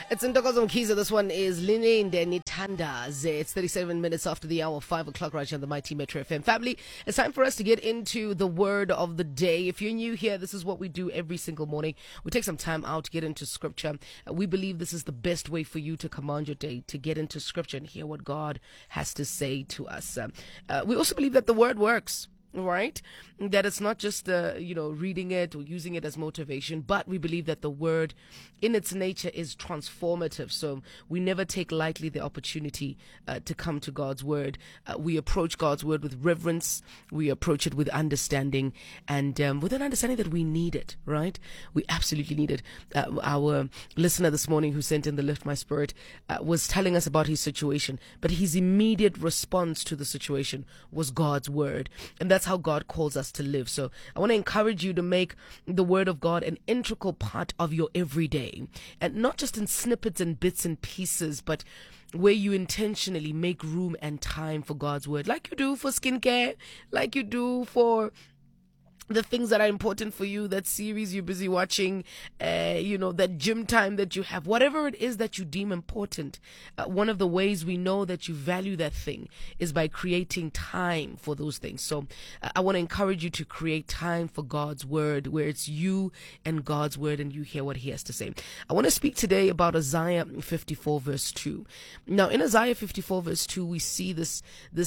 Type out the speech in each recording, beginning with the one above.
It's Ntokozo Mkhize. This one is Linende Nitandaze. It's 37 minutes after the hour, 5 o'clock right here on the Mighty Metro FM. Family, it's time for us to get into the word of the day. If you're new here, this is what we do every single morning. We take some time out to get into scripture. We believe this is the best way for you to command your day, to get into scripture and hear what God has to say to us. We also believe that the word works. Right? That it's not just, reading it or using it as motivation, but we believe that the word in its nature is transformative. So we never take lightly the opportunity to come to God's word. We approach God's word with reverence. We approach it with understanding and with an understanding that we need it, right? We absolutely need it. Our listener this morning who sent in the Lift My Spirit was telling us about his situation, but his immediate response to the situation was God's word. And that's how God calls us to live. So I want to encourage you to make the word of God an integral part of your everyday, and not just in snippets and bits and pieces, but where you intentionally make room and time for God's word, like you do for skincare, like you do for the things that are important for you, that series you're busy watching, that gym time that you have, whatever it is that you deem important. One of the ways we know that you value that thing is by creating time for those things. So I want to encourage you to create time for God's word, where it's you and God's word and you hear what he has to say. I want to speak today about Isaiah 54 verse 2. Now in Isaiah 54 verse 2, we see this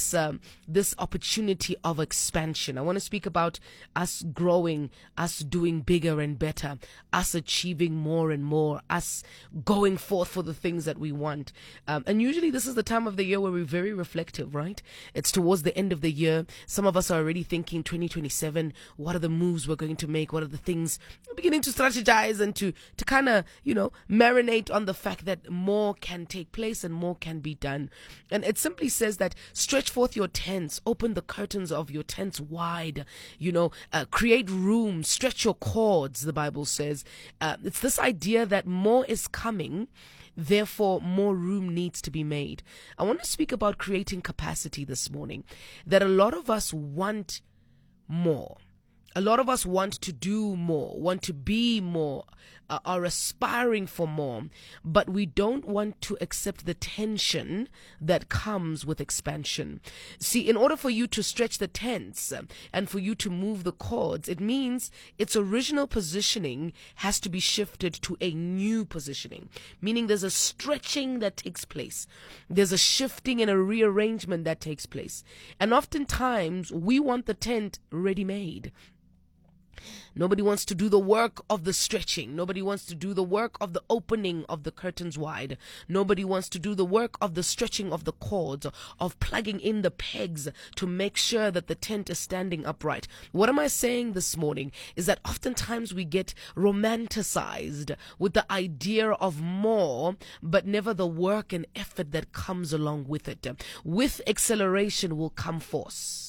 opportunity of expansion. I want to speak about us growing, us doing bigger and better, us achieving more and more, us going forth for the things that we want. And usually this is the time of the year where we're very reflective, right? It's towards the end of the year. Some of us are already thinking 2027, what are the moves we're going to make? What are the things? We're beginning to strategize and to kind of, marinate on the fact that more can take place and more can be done. And it simply says that stretch forth your tents, open the curtains of your tents wide, create room, stretch your cords, the Bible says. It's this idea that more is coming, therefore more room needs to be made. I want to speak about creating capacity this morning, that a lot of us want more. A lot of us want to do more, want to be more, are aspiring for more, but we don't want to accept the tension that comes with expansion. See, in order for you to stretch the tents and for you to move the cords, it means its original positioning has to be shifted to a new positioning, meaning there's a stretching that takes place. There's a shifting and a rearrangement that takes place. And oftentimes we want the tent ready-made. Nobody wants to do the work of the stretching. Nobody wants to do the work of the opening of the curtains wide. Nobody wants to do the work of the stretching of the cords, of plugging in the pegs to make sure that the tent is standing upright. What am I saying this morning is that oftentimes we get romanticized with the idea of more, but never the work and effort that comes along with it. With acceleration will come force.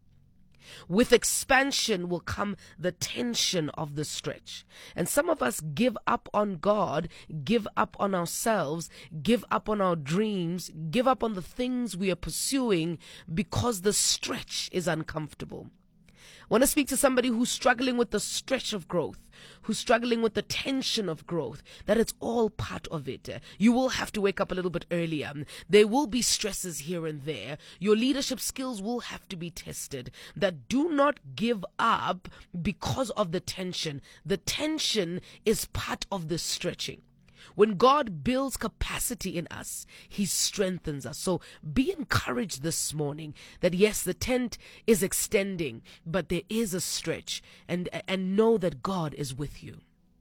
With expansion will come the tension of the stretch. And some of us give up on God, give up on ourselves, give up on our dreams, give up on the things we are pursuing because the stretch is uncomfortable. I want to speak to somebody who's struggling with the stretch of growth, who's struggling with the tension of growth, that it's all part of it. You will have to wake up a little bit earlier. There will be stresses here and there. Your leadership skills will have to be tested. That do not give up because of the tension. The tension is part of the stretching. When God builds capacity in us, he strengthens us. So be encouraged this morning that yes, the tent is extending, but there is a stretch, and know that God is with you.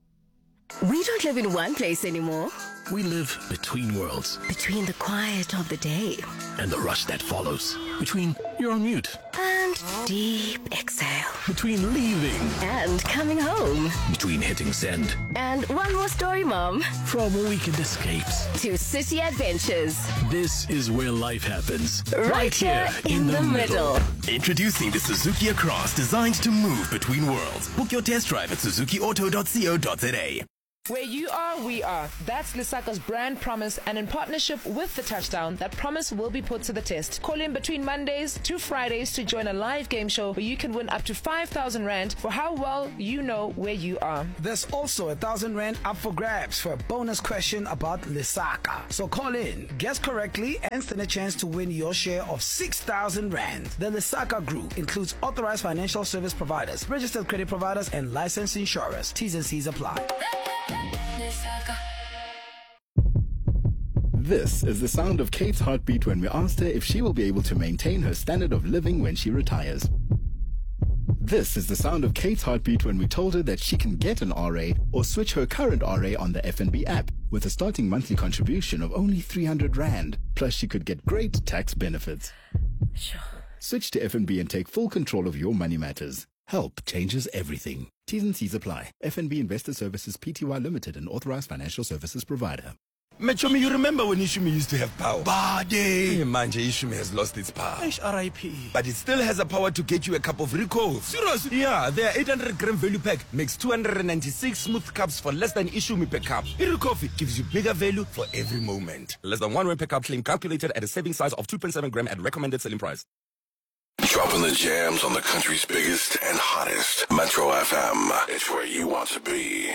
We don't live in one place anymore. We live between worlds. Between the quiet of the day And the rush that follows. Between you're on mute. and deep exhale. Between leaving. And coming home. Between hitting send. And one more story, Mom. From weekend escapes. To city adventures. This is where life happens. Right here in the middle. Introducing the Suzuki Across, designed to move between worlds. Book your test drive at suzukiauto.co.za. Where you are, we are. That's Lesaka's brand promise, and in partnership with The Touchdown, that promise will be put to the test. Call in between Mondays to Fridays to join a live game show where you can win up to 5,000 Rand for how well you know where you are. There's also 1,000 Rand up for grabs for a bonus question about Lesaka. So call in, guess correctly, and stand a chance to win your share of 6,000 Rand. The Lesaka Group includes authorized financial service providers, registered credit providers, and licensed insurers. T's and C's apply. This is the sound of Kate's heartbeat when we asked her if she will be able to maintain her standard of living when she retires. This is the sound of Kate's heartbeat when we told her that she can get an RA or switch her current RA on the FNB app with a starting monthly contribution of only 300 Rand. Plus, she could get great tax benefits. Sure. Switch to FNB and take full control of your money matters. Help changes everything. T's and C's apply. FNB Investor Services Pty Limited, an authorized financial services provider. Mechomi, you remember when Ishumi used to have power? Bade! Manje, Ishumi has lost its power. RIP. But it still has the power to get you a cup of Rico. Seriously? Yeah, their 800 gram value pack makes 296 smooth cups for less than Ishumi per cup. Iri Coffee gives you bigger value for every moment. Less than 1 rand per cup, claim calculated at a saving size of 2.7 gram at recommended selling price. Dropping the jams on the country's biggest and hottest Metro FM. It's where you want to be.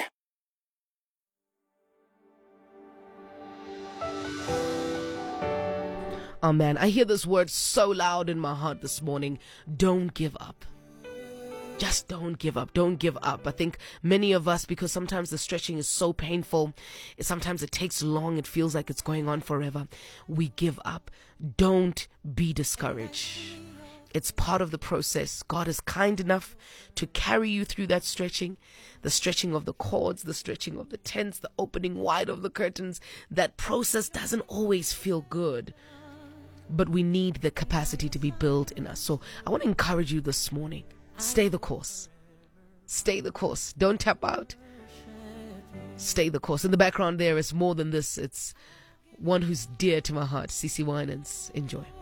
Oh man, I hear this word so loud in my heart this morning. Don't give up. Just don't give up. Don't give up. I think many of us, because sometimes the stretching is so painful, sometimes it takes long, it feels like it's going on forever, we give up. Don't be discouraged. It's part of the process. God is kind enough to carry you through that stretching, the stretching of the cords, the stretching of the tents, the opening wide of the curtains. That process doesn't always feel good, but we need the capacity to be built in us. So I want to encourage you this morning. Stay the course. Stay the course. Don't tap out. Stay the course. In the background there is More Than This. It's one who's dear to my heart. CeCe Winans. Enjoy.